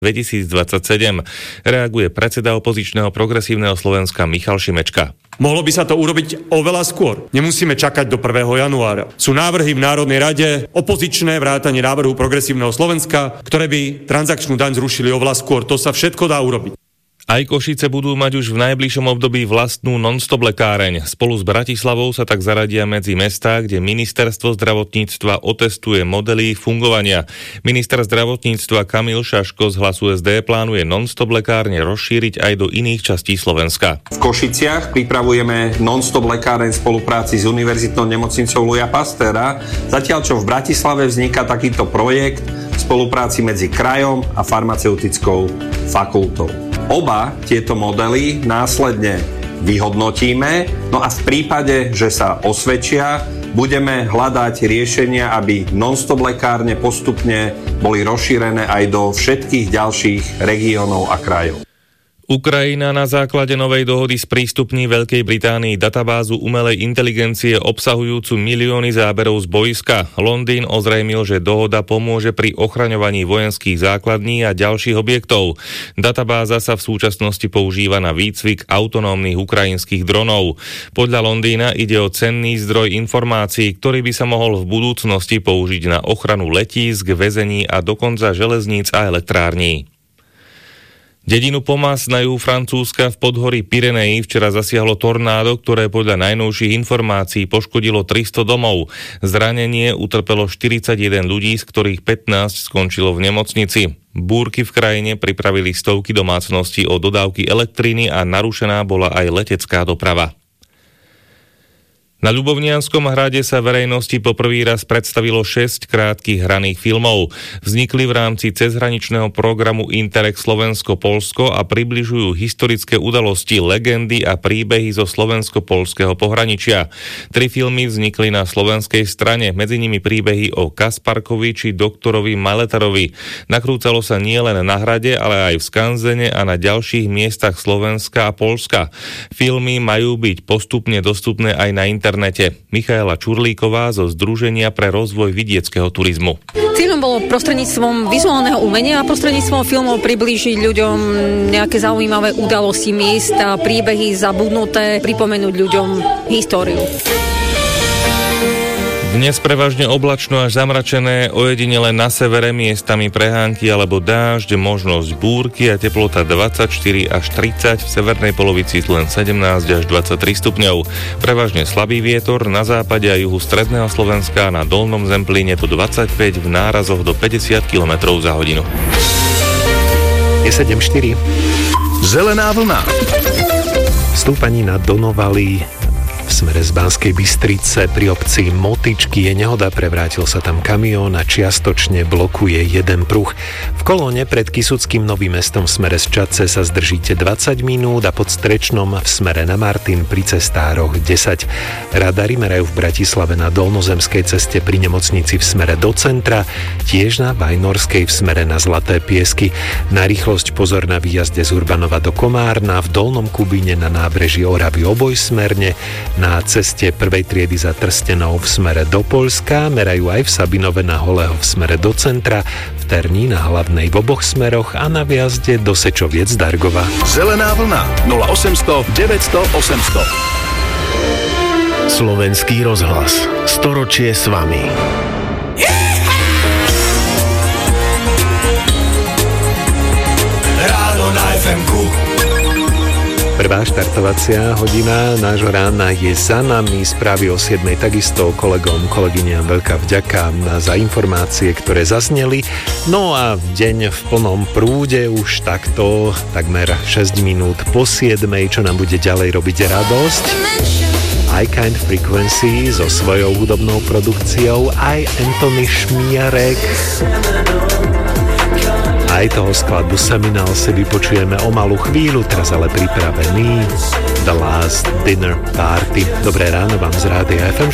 2027. Reaguje predseda opozičného Progresívneho Slovenska Michal Šimečka. Mohlo by sa to urobiť oveľa skôr. Nemusíme čakať do 1. januára. Sú návrhy v Národnej rade, opozičné vrátane návrhu Progresívneho Slovenska, ktoré by transakčnú daň zrušili oveľa skôr. To sa všetko dá urobiť. Aj Košice budú mať už v najbližšom období vlastnú non-stop lekáreň. Spolu s Bratislavou sa tak zaradia medzi mestá, kde ministerstvo zdravotníctva otestuje modely fungovania. Minister zdravotníctva Kamil Šaško z Hlasu SD plánuje non-stop lekárne rozšíriť aj do iných častí Slovenska. V Košiciach pripravujeme non-stop lekáreň v spolupráci s Univerzitnou nemocnicou Louisa Pastéra, zatiaľ čo v Bratislave vzniká takýto projekt v spolupráci medzi krajom a farmaceutickou fakultou. Oba tieto modely následne vyhodnotíme, no a v prípade, že sa osvedčia, budeme hľadať riešenia, aby non-stop lekárne postupne boli rozšírené aj do všetkých ďalších regiónov a krajov. Ukrajina na základe novej dohody sprístupní Veľkej Británii databázu umelej inteligencie obsahujúcu milióny záberov z bojska. Londýn ozrejmil, že dohoda pomôže pri ochraňovaní vojenských základní a ďalších objektov. Databáza sa v súčasnosti používa na výcvik autonómnych ukrajinských dronov. Podľa Londýna ide o cenný zdroj informácií, ktorý by sa mohol v budúcnosti použiť na ochranu letísk, väzení a dokonca železníc a elektrární. Dedinu Pomas na juhu Francúzska v podhorí Pyreneji včera zasiahlo tornádo, ktoré podľa najnovších informácií poškodilo 300 domov. Zranenie utrpelo 41 ľudí, z ktorých 15 skončilo v nemocnici. Búrky v krajine pripravili stovky domácností o dodávky elektriny a narušená bola aj letecká doprava. Na Ľubovnianskom hrade sa verejnosti poprvý raz predstavilo 6 krátkych hraných filmov. Vznikli v rámci cezhraničného programu Interrex Slovensko-Poľsko a približujú historické udalosti, legendy a príbehy zo slovensko-poľského pohraničia. 3 filmy vznikli na slovenskej strane, medzi nimi príbehy o Kasparkovi či doktorovi Maletarovi. Nakrúcalo sa nielen na hrade, ale aj v Skanzene a na ďalších miestach Slovenska a Poľska. Filmy majú byť postupne dostupné aj na internete. Michaela Čurlíková zo Združenia pre rozvoj vidieckého turizmu. Cieľom bolo prostredníctvom vizuálneho umenia a prostredníctvom filmov priblížiť ľuďom nejaké zaujímavé udalosti miesta, príbehy zabudnuté, pripomenúť ľuďom históriu. Dnes prevažne oblačno až zamračené, ojedinele na severe miestami prehánky alebo dážď, možnosť búrky a teplota 24 až 30, v severnej polovici len 17 až 23 stupňov. Prevažne slabý vietor, na západe a juhu stredného Slovenska, na Dolnom Zemplíne do 25, v nárazoch do 50 km za hodinu. Je 7:04. Zelená vlna. Stúpaní na Donovali v smere z Banskej Bystrice pri obci Motyčky je nehoda, prevrátil sa tam kamión a čiastočne blokuje jeden pruh. V kolóne pred Kysuckým Novým Mestom v smere z Čadce sa zdržíte 20 minút a pod Strečnom v smere na Martin pri cestároch 10. Radary merajú v Bratislave na Dolnozemskej ceste pri nemocnici v smere do centra, tiež na Vajnorskej v smere na Zlaté Piesky. Na rýchlosť pozor na výjazde z Urbanova do Komárna, v Dolnom Kubíne na nábreží Oravy obojsmerne, na ceste prvej triedy za Trstenou v smere do Poľska, merajú aj v Sabinove na Holého v smere do centra, v Terni na Hlavnej v oboch smeroch a na výjazde do Sečoviec Dargova. Zelená vlna 0800 900 800. Slovenský rozhlas. Storočie s vami. Ráno na FM-ku. Prvá štartovacia hodina nášho rána je za nami, správy o 7. takisto kolegom, kolegyňam veľká vďaka za informácie, ktoré zazneli. No a deň v plnom prúde už takto, takmer 6 minút po 7, čo nám bude ďalej robiť radosť. I Kind Frequency so svojou hudobnou produkciou, aj Anthony Šmierek. Aj toho skladbu Seminal si vypočujeme o malú chvíľu, teraz ale pripravený The Last Dinner Party. Dobré ráno vám z Rádia FM.